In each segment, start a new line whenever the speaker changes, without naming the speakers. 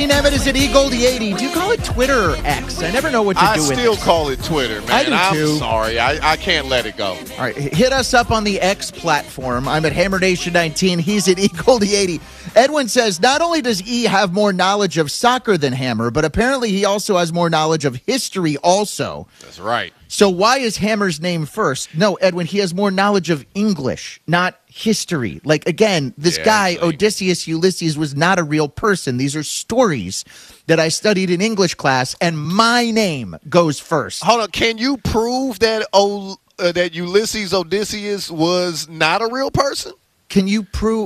Nemeth is at eGoldie80. Do you call it Twitter or X? I never know what to do with it.
I still call it Twitter, man.
I do too.
I'm sorry. I can't let it go.
All right, hit us up on the X platform. I'm at HammerNation19. He's at eGoldie80. Edwin says, not only does E have more knowledge of soccer than Hammer, but apparently he also has more knowledge of history also.
That's right.
So why is Hammer's name first? No, Edwin, he has more knowledge of English, not history. Like, again, this guy, Odysseus Ulysses, was not a real person. These are stories that I studied in English class, and my name goes first.
Hold on. Can you prove that that Ulysses Odysseus was not a real person?
Can you prove?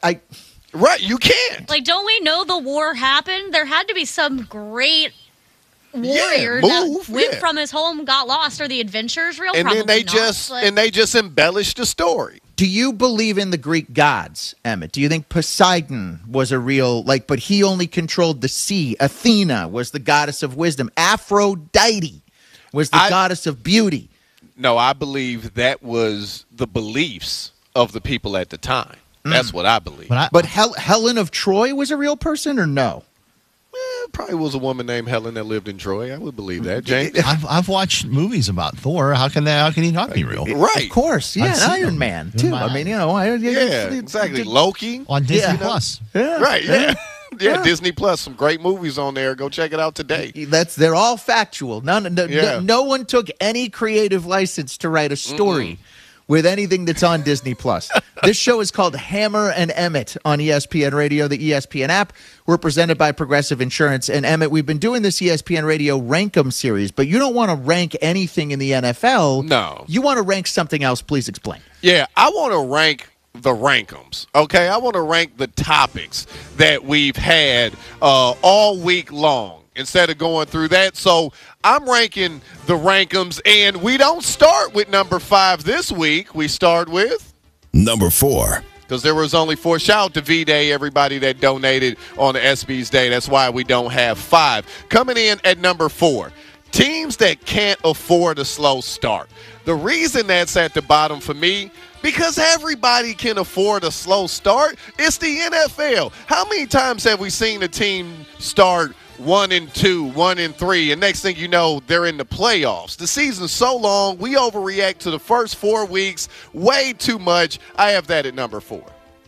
Right, you can't.
Like, don't we know the war happened? There had to be some great warrior that went from his home, got lost, or the adventure's real.
And
probably
then they
not,
just embellished the story.
Do you believe in the Greek gods, Emmett? Do you think Poseidon was a real, but he only controlled the sea? Athena was the goddess of wisdom. Aphrodite was the goddess of beauty.
No, I believe that was the beliefs of the people at the time. That's what I believe.
But Helen of Troy was a real person, or no?
Probably was a woman named Helen that lived in Troy. I would believe that, James.
I've watched movies about Thor. How can he not be real?
Right.
Of course. Yeah, and Iron Man, too. I mean,
exactly. Loki.
On Disney Plus.
Yeah.
Right, yeah, Disney Plus. Some great movies on there. Go check it out today.
They're all factual. No one took any creative license to write a story with anything that's on Disney Plus. This show is called Hammer and Emmett on ESPN Radio, the ESPN app. We're presented by Progressive Insurance. And Emmett, we've been doing this ESPN Radio Rank-'em series, but you don't want to rank anything in the NFL.
No.
You want to rank something else. Please explain.
Yeah, I want to rank the Rank-'ems, okay? I want to rank the topics that we've had all week long instead of going through that. So I'm ranking the Rank-'ems, and we don't start with number 5 this week. We start with
number 4.
Because there was only 4. Shout out to V-Day, everybody that donated on the SB's Day. That's why we don't have 5. Coming in at number 4, teams that can't afford a slow start. The reason that's at the bottom for me, because everybody can afford a slow start. It's the NFL. How many times have we seen a team start 1-2, 1-3, and next thing you know, they're in the playoffs? The season's so long, we overreact to the first 4 weeks way too much. I have that at number 4.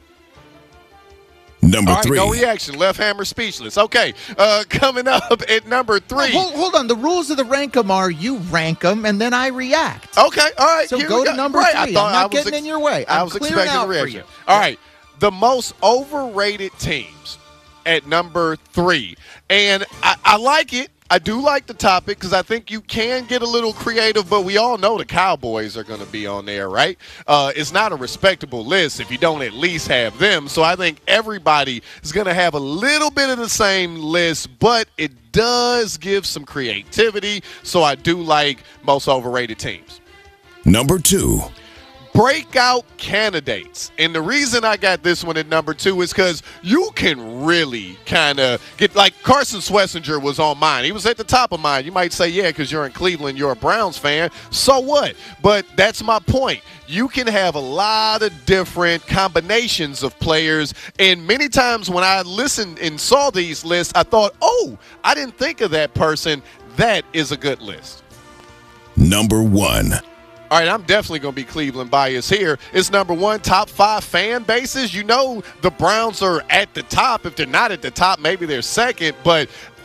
Number 3.
No reaction. Left hammer speechless. Okay, coming up at number 3.
Hold on. The rules of the Rank-'em are you rank them, and then I react.
Okay, all right.
So go to number 3. I'm not getting in your way.
I was expecting a reaction. All right, the most overrated teams at number 3. And I like it. I do like the topic because I think you can get a little creative, but we all know the Cowboys are going to be on there, right? It's not a respectable list if you don't at least have them. So I think everybody is going to have a little bit of the same list, but it does give some creativity. So I do like most overrated teams.
Number 2.
Breakout candidates. And the reason I got this one at number 2 is because you can really kind of get, like Carson Schlesinger was on mine. He was at the top of mine. You might say, yeah, because you're in Cleveland, you're a Browns fan. So what? But that's my point. You can have a lot of different combinations of players. And many times when I listened and saw these lists, I thought, oh, I didn't think of that person. That is a good list.
Number 1.
All right, I'm definitely going to be Cleveland biased here. It's number 1, top 5 fan bases. You know the Browns are at the top. If they're not at the top, maybe they're second. But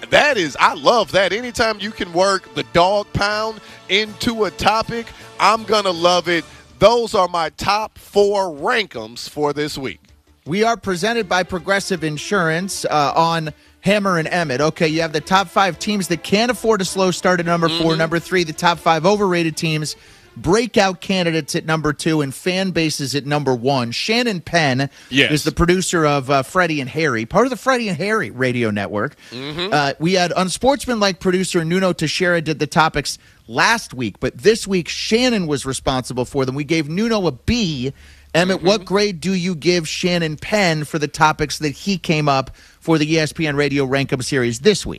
I love that. Anytime you can work the dog pound into a topic, I'm going to love it. Those are my top 4 Rank-'ems for this week.
We are presented by Progressive Insurance on Hammer and Emmett. Okay, you have the top 5 teams that can't afford a slow start at number 4. Number 3, the top 5 overrated teams. Breakout candidates at number 2 and fan bases at number 1. Shannon Penn is the producer of Freddie and Harry, part of the Freddie and Harry radio network. We had unsportsmanlike producer Nuno Teixeira did the topics last week, but this week Shannon was responsible for them. We gave Nuno a B. Emmett, what grade do you give Shannon Penn for the topics that he came up for the ESPN Radio Rank-'em series this week?